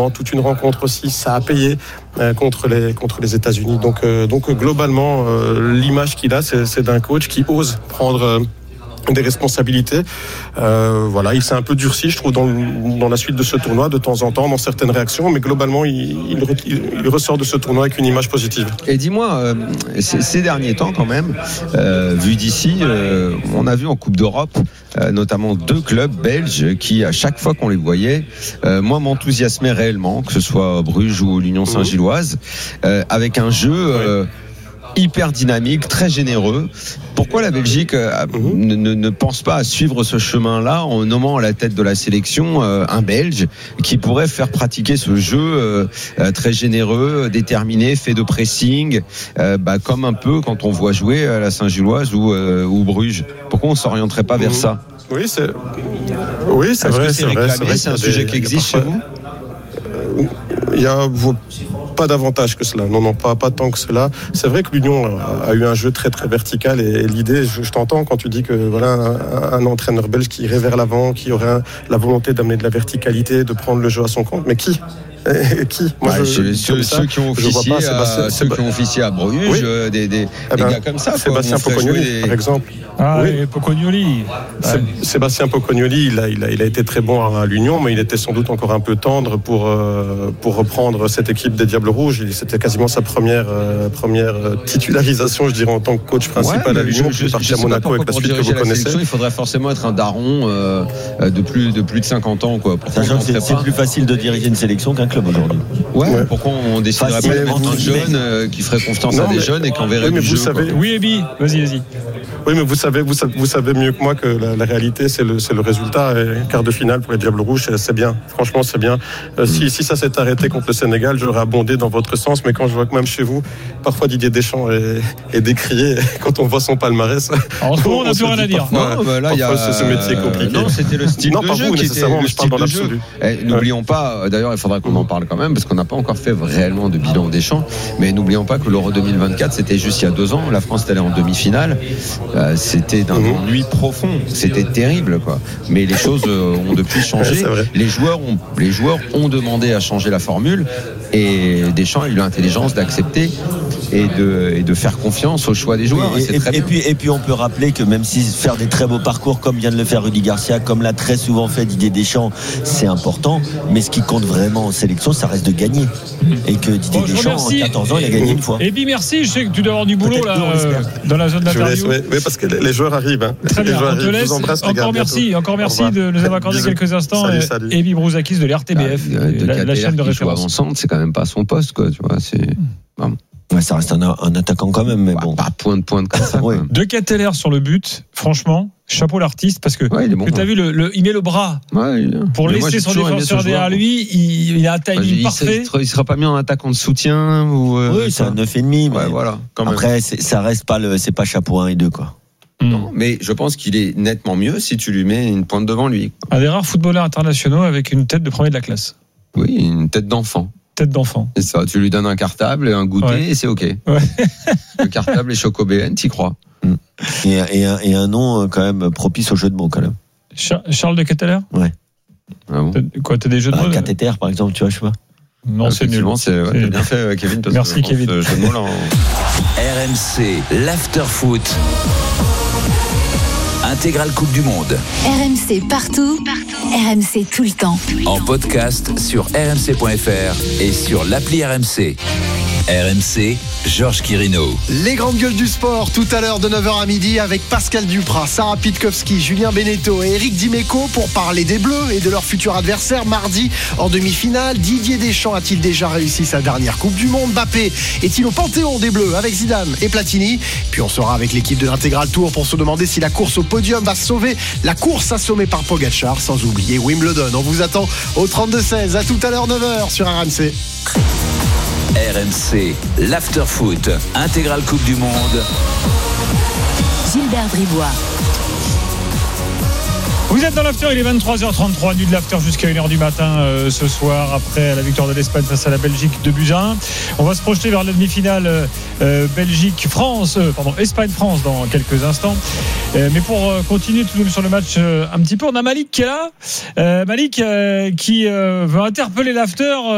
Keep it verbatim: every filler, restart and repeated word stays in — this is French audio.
pendant toute une rencontre aussi. Ça a payé euh, contre les contre les États-Unis. Donc euh, donc globalement, euh, l'image qu'il a, c'est, c'est d'un coach qui ose prendre euh, des responsabilités. Euh, voilà, il s'est un peu durci, je trouve, dans, dans la suite de ce tournoi, de temps en temps, dans certaines réactions, mais globalement, il, il, il ressort de ce tournoi avec une image positive. Et dis-moi, euh, ces, ces derniers temps, quand même, euh, vu d'ici, euh, on a vu en Coupe d'Europe, euh, notamment deux clubs belges qui, à chaque fois qu'on les voyait, euh, moi, m'enthousiasmaient réellement, que ce soit Bruges ou l'Union Saint-Gilloise, euh, avec un jeu euh, hyper dynamique, très généreux. Pourquoi la Belgique euh, mmh. ne, ne, ne pense pas à suivre ce chemin-là en nommant à la tête de la sélection euh, un Belge qui pourrait faire pratiquer ce jeu euh, euh, très généreux, déterminé, fait de pressing, euh, bah, comme un peu quand on voit jouer à la Saint-Gilloise ou, euh, ou Bruges. Pourquoi on ne s'orienterait pas mmh. vers ça ? Oui, c'est, oui, c'est vrai. C'est, c'est, vrai, c'est, vrai, c'est un des, sujet qui existe chez vous ? Il y a pas davantage que cela. Non, non, pas, pas tant que cela. C'est vrai que l'Union a, a eu un jeu très, très vertical et, et l'idée, je, je t'entends quand tu dis que voilà, un, un entraîneur belge qui irait vers l'avant, qui aurait un, la volonté d'amener de la verticalité, de prendre le jeu à son compte. Mais qui ? Et qui Moi, bah, je, ceux, ça, ceux qui ont officié pas, à, ceux qui ont officié à Bruges, oui. euh, des, des, eh ben, des gars comme ça. Sébastien Pocognoli, des... par exemple. Ah, oui, Pocognoli. Ouais. Sébastien Pocognoli, il a, il, a, il a été très bon à l'Union, mais il était sans doute encore un peu tendre pour, euh, pour reprendre cette équipe des Diables Rouges. C'était quasiment sa première, euh, première titularisation, je dirais, en tant que coach principal ouais, à l'Union. Je, je, je à Monaco avec la suite que vous connaissez. Il faudrait forcément être un daron euh, de, plus, de plus de cinquante ans. Quoi, pour Sachant que c'est, c'est plus facile de diriger une sélection qu'un club aujourd'hui. Ouais, ouais. Pourquoi on déciderait pas de prendre un jeune euh, qui ferait confiance non, à des mais, jeunes et qui enverrait oui, du jeu savez, Oui, Ebi, vas-y, vas-y. Oui, mais vous savez, vous savez, vous savez mieux que moi que la, la réalité, c'est le, c'est le résultat. Et quart de finale pour les Diables Rouges, c'est, c'est bien. Franchement, c'est bien. Euh, mm. si, si ça s'est arrêté contre le Sénégal, j'aurais abondé dans votre sens. Mais quand je vois que même chez vous, parfois Didier Deschamps est, est décrié quand on voit son palmarès. Alors, en ce moment, on n'a plus rien à dire. Parfois, non, bah là, il y a ce métier compliqué. Non, c'était le style non, de pas jeu vous, qui nécessairement, était mais je parle dans l'absolu. Eh, n'oublions ouais. pas, d'ailleurs, il faudra qu'on en parle quand même, parce qu'on n'a pas encore fait réellement de bilan Deschamps. Mais n'oublions pas que l'Euro deux mille vingt-quatre, c'était juste il y a deux ans. La France est allée en demi-finale. Euh, c'était d'un mmh. ennui profond. C'était terrible, quoi. Mais les choses euh, ont depuis changé. Ouais, les joueurs ont, les joueurs ont demandé à changer la formule. Et Deschamps a eu l'intelligence d'accepter et de, et de faire confiance au choix des joueurs. Et, c'est et, très et, bien. Puis, et puis on peut rappeler que même si faire des très beaux parcours comme vient de le faire Rudy Garcia, comme l'a très souvent fait Didier Deschamps, c'est important. Mais ce qui compte vraiment en sélection, ça reste de gagner. Et que Didier bon, Deschamps, en quatorze ans, il a gagné une fois. Et puis merci, je sais que tu dois avoir du boulot là, euh, dans la zone d'interview. Oui, oui, parce que les joueurs arrivent. Hein. Très les bien, joueurs on te arrivent. laisse. Embrasse, encore merci, encore merci de nous avoir accordé quelques instants. Salut, salut. Ebi Brouzakis de l'R T B F, ah, de la, la chaîne de référence. Avant-centre, c'est quand même pas son poste, quoi. Tu vois, c'est. Bon. Ouais, ça reste un, un attaquant quand même, mais bah, bon. Pas point de pointe comme ça. Ouais. De Ketteler sur le but, franchement, chapeau l'artiste, parce que, ouais, bon, que tu as ouais. vu, le, le, il met le bras ouais, pour laisser moi, son défenseur derrière lui, il, il a un timing bah, parfait. Il ne sera pas mis en attaquant de soutien ou euh, oui, c'est un neuf virgule cinq. Ouais, voilà, après, c'est, ça reste pas le, c'est pas chapeau un et deux, quoi. Non, mais je pense qu'il est nettement mieux si tu lui mets une pointe devant lui. Un des rares footballeurs internationaux avec une tête de premier de la classe. Oui, une tête d'enfant. Tête d'enfant. C'est ça, tu lui donnes un cartable et un goûter ouais. et c'est ok. Ouais. Le cartable et Choco B N, t'y crois. Et, et, un, et un nom quand même propice au jeu de mots quand même. Charles de Ketteler ? Ouais. Ah bon. T'as, quoi, t'as des jeux de bah, mots ? Cathéter par exemple, tu vois, je sais pas. Non, ah, c'est nul. C'est, ouais, c'est bien fait, Kevin. Parce merci, que, Kevin. Ce jeu de mots là. En... R M C, l'after-foot. Intégrale Coupe du Monde. R M C partout, partout. R M C tout le temps. En podcast sur r m c point f r et sur l'appli R M C. R M C, Georges Quirino. Les grandes gueules du sport, tout à l'heure de neuf heures à midi avec Pascal Duprat, Sarah Pitkowski, Julien Beneteau et Eric Dimeco pour parler des Bleus et de leur futur adversaire mardi en demi-finale. Didier Deschamps a-t-il déjà réussi sa dernière Coupe du Monde ? Mbappé est-il au panthéon des Bleus avec Zidane et Platini ? Puis on sera avec l'équipe de l'Intégral Tour pour se demander si la course au podium va sauver la course assommée par Pogacar, sans oublier Wimbledon. On vous attend au trente-deux seize. À tout à l'heure, neuf heures sur R M C. R M C, l'after-foot, intégrale Coupe du Monde. Gilbert Bribois. Vous êtes dans l'after, il est vingt-trois heures trente-trois, nuit de l'after jusqu'à une heure du matin euh, ce soir, après la victoire de l'Espagne face à la Belgique deux buts à un. On va se projeter vers la demi-finale euh, Belgique-France, euh, pardon, Espagne-France dans quelques instants. Euh, mais pour euh, continuer tout de même sur le match euh, un petit peu, on a Malik qui est là. Euh, Malik euh, qui euh, veut interpeller l'after.